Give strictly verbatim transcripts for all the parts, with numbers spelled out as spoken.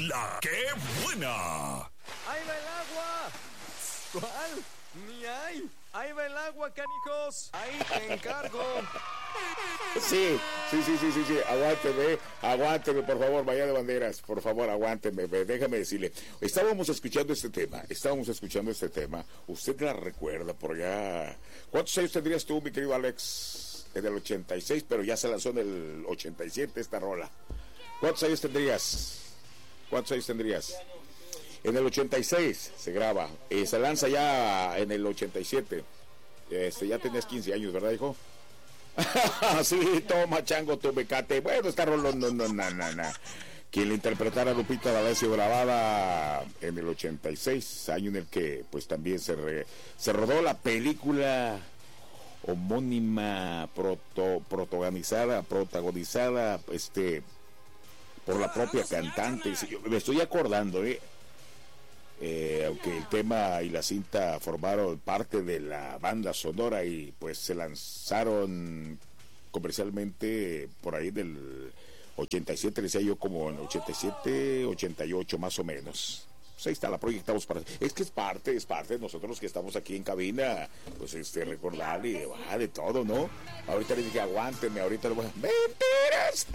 La que buena. ¡Ahí va el agua! ¿Cuál? ¡Ni hay! ¡Ahí va el agua, canijos! ¡Ahí te encargo! Sí, sí, sí, sí, sí, sí, aguánteme, aguánteme, por favor, Bahía de Banderas, por favor, aguánteme, déjame decirle. Estábamos escuchando este tema, estábamos escuchando este tema, usted la recuerda por allá. ¿Cuántos años tendrías tú, mi querido Alex? En el ochenta y seis, pero ya se lanzó en el ochenta y siete esta rola. ¿Cuántos años tendrías? ¿Cuántos años tendrías? En el ochenta y seis se graba, eh, se lanza ya en el ochenta y siete. Este, ya tenías quince años, ¿verdad, hijo? Sí, toma, chango, tu becate. Bueno, esta rola, no, no, no, no, no. Quien le interpretara a Lupita D'Alessio, grabada en el ochenta y seis, año en el que pues también se, re, se rodó la película homónima, proto, protagonizada, protagonizada, este, por la propia cantante. Me estoy acordando, eh. Eh, aunque el tema y la cinta formaron parte de la banda sonora y pues se lanzaron comercialmente por ahí del ochenta y siete, decía yo, como en ochenta y siete, ochenta y ocho más o menos. Pues ahí está, la proyectamos para... Es que es parte, es parte de nosotros que estamos aquí en cabina, pues este, recordar y ah, de todo, ¿no? Ahorita le dije, aguántenme, ahorita le voy a... ¡Mentiras!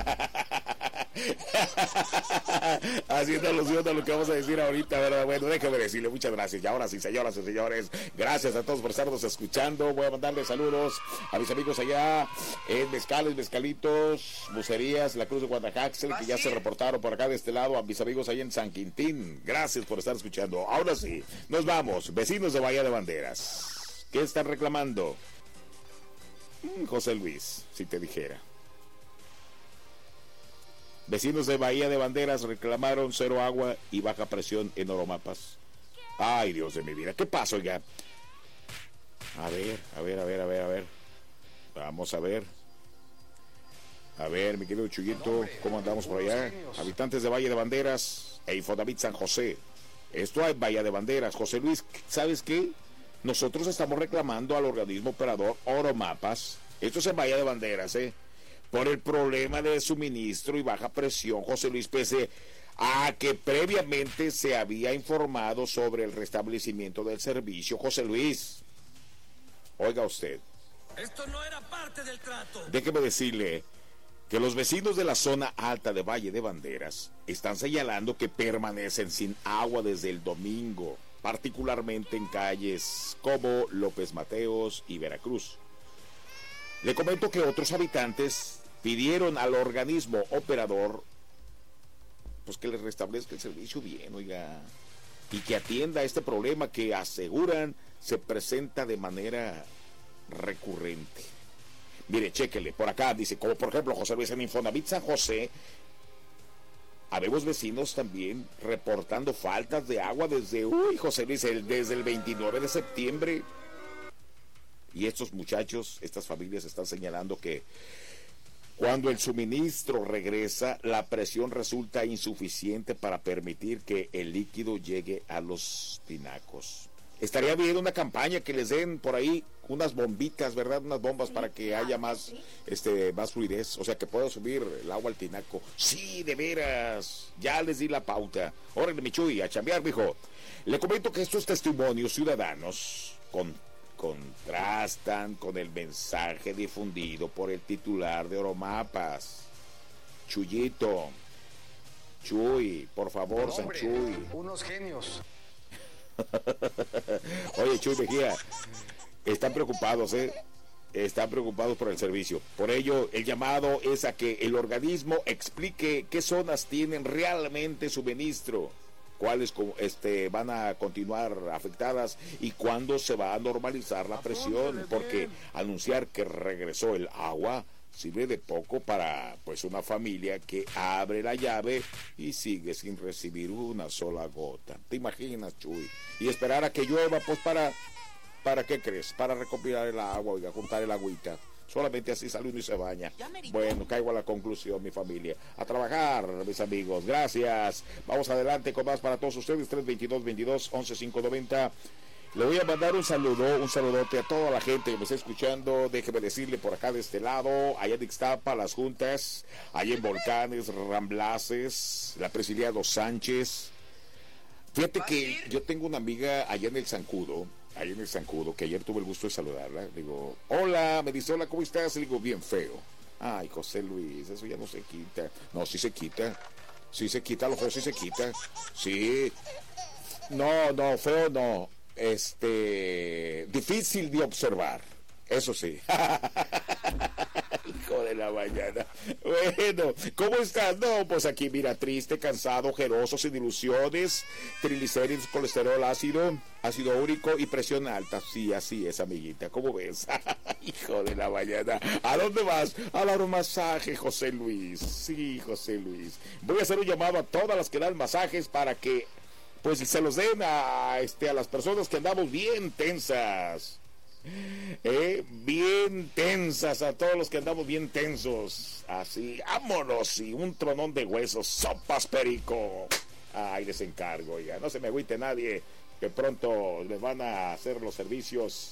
Haciendo alusión a lo que vamos a decir ahorita, ¿verdad? Bueno, déjame decirle muchas gracias. Y ahora sí, señoras y señores, gracias a todos por estarnos escuchando. Voy a mandarle saludos a mis amigos allá en Mezcales, Mezcalitos, Bucerías, La Cruz de Guanajaxel, que ya se reportaron por acá de este lado, a mis amigos allá en San Quintín. Gracias por estar escuchando. Ahora sí, nos vamos. Vecinos de Bahía de Banderas, ¿qué están reclamando? Mm, José Luis, si te dijera. Vecinos de Bahía de Banderas reclamaron cero agua y baja presión en Oromapas. Ay, Dios de mi vida, ¿qué pasó, oiga? A ver, a ver, a ver, a ver, a ver. Vamos a ver. A ver, mi querido Chuyito, ¿cómo andamos por allá? Habitantes de Bahía de Banderas e Infonavit San José. Esto es Bahía de Banderas. José Luis, ¿sabes qué? Nosotros estamos reclamando al organismo operador Oromapas. Esto es en Bahía de Banderas, ¿eh? Por el problema de suministro y baja presión, José Luis, pese a que previamente se había informado sobre el restablecimiento del servicio. José Luis, oiga usted. Esto no era parte del trato. Déjeme decirle que los vecinos de la zona alta de Valle de Banderas están señalando que permanecen sin agua desde el domingo, particularmente en calles como López Mateos y Veracruz. Le comento que otros habitantes pidieron al organismo operador pues que les restablezca el servicio bien, oiga, y que atienda este problema que aseguran se presenta de manera recurrente. Mire, chéquele, por acá dice, como por ejemplo José Luis en Infonavit San José, habemos vecinos también reportando faltas de agua desde, uy, José Luis, el, desde el veintinueve de septiembre. Y estos muchachos, estas familias están señalando que cuando el suministro regresa, la presión resulta insuficiente para permitir que el líquido llegue a los tinacos. Estaría bien una campaña que les den por ahí unas bombitas, ¿verdad? Unas bombas para que haya más, este, más fluidez, o sea, que pueda subir el agua al tinaco. Sí, de veras, ya les di la pauta. Órale, mi Chuy, a chambear, mijo. Le comento que estos testimonios ciudadanos con contrastan con el mensaje difundido por el titular de Oromapas. Chuyito, Chuy, por favor, San Chuy. Unos genios. Oye, Chuy Mejía, están preocupados, ¿eh? Están preocupados por el servicio. Por ello, el llamado es a que el organismo explique qué zonas tienen realmente suministro, cuáles este, van a continuar afectadas y cuándo se va a normalizar la presión, porque anunciar que regresó el agua sirve de poco para pues una familia que abre la llave y sigue sin recibir una sola gota. ¿Te imaginas, Chuy? Y esperar a que llueva, pues para, ¿para qué crees? Para recopilar el agua, oiga, juntar el agüita. Solamente así sale uno y se baña. Bueno, caigo a la conclusión, mi familia. A trabajar, mis amigos. Gracias. Vamos adelante con más para todos ustedes. tres veintidós, veintidós, once, cinco noventa. Le voy a mandar un saludo, un saludote a toda la gente que me está escuchando. Déjeme decirle por acá de este lado, allá en Ixtapa, Las Juntas, allá en Volcanes, Ramblaces, la Presidiado Sánchez. Fíjate que yo tengo una amiga allá en el Zancudo, allá en el Zancudo, que ayer tuve el gusto de saludarla. Digo, hola, me dice, hola, ¿cómo estás? Le digo, bien feo. Ay, José Luis, eso ya no se quita. No, sí se quita. Sí se quita, lo feo sí se quita. Sí. No, no, feo no. Este, difícil de observar. Eso sí. Hijo de la mañana. Bueno, ¿cómo estás? No, pues aquí mira, triste, cansado, ojeroso, sin ilusiones, triglicéridos, colesterol ácido, ácido úrico y presión alta. Sí, así es, amiguita. ¿Cómo ves? Hijo de la mañana. ¿A dónde vas? Al aromasaje, José Luis. Sí, José Luis. Voy a hacer un llamado a todas las que dan masajes para que, pues, se los den a, este, a las personas que andamos bien tensas. Eh, bien tensas, a todos los que andamos bien tensos. Así, vámonos, y un tronón de huesos, sopas perico. Ay, les encargo, ya no se me agüite nadie, que pronto les van a hacer los servicios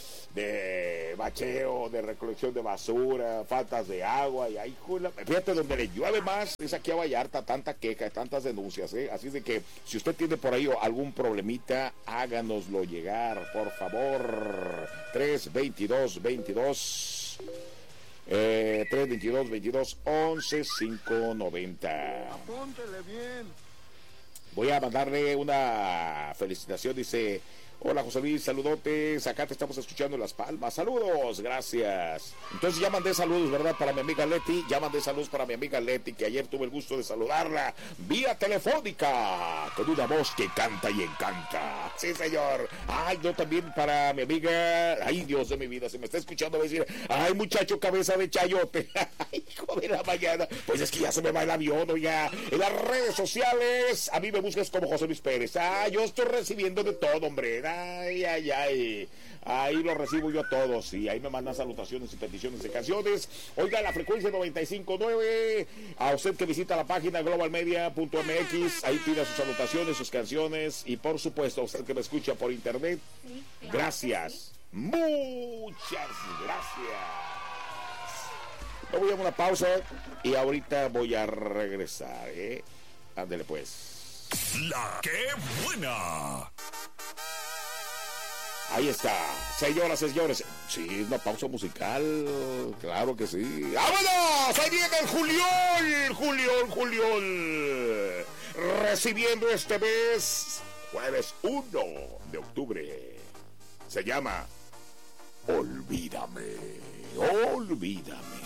de bacheo, de recolección de basura, faltas de agua, y ahí, fíjate, donde le llueve más es aquí a Vallarta, tanta queja, tantas denuncias, ¿eh? Así de que si usted tiene por ahí algún problemita, háganoslo llegar, por favor. tres veintidós veintidós eh, tres veintidós veintidós once cinco noventa. Apúntele bien. Voy a mandarle una felicitación, dice: hola José Luis, saludotes, acá te estamos escuchando en Las Palmas, saludos, gracias. Entonces ya mandé saludos, ¿verdad? Para mi amiga Leti, ya mandé saludos para mi amiga Leti, que ayer tuve el gusto de saludarla vía telefónica, con una voz que canta y encanta. Sí, señor. Ay, yo también para mi amiga, ay, Dios de mi vida, se me está escuchando decir, ay, muchacho, cabeza de chayote. Ay, hijo de la mañana. Pues es que ya se me va el avión, oiga. En las redes sociales, a mí me buscas como José Luis Pérez. Ah, yo estoy recibiendo de todo, hombre. Ay, ay, ay. Ahí lo recibo yo a todos y ahí me mandan salutaciones y peticiones de canciones. Oiga, la frecuencia noventa y cinco punto nueve. A usted que visita la página global media punto m x, ahí pida sus salutaciones, sus canciones, y por supuesto a usted que me escucha por internet, sí, claro, gracias. sí. Muchas gracias. Me voy a una pausa y ahorita voy a regresar, ¿eh? Ándele pues. La que buena. Ahí está, señoras y señores. Sí, una pausa musical, claro que sí. ¡Vámonos! Ahí viene el Julión, Julión, Julión. Recibiendo este mes, jueves uno de octubre. Se llama Olvídame, olvídame.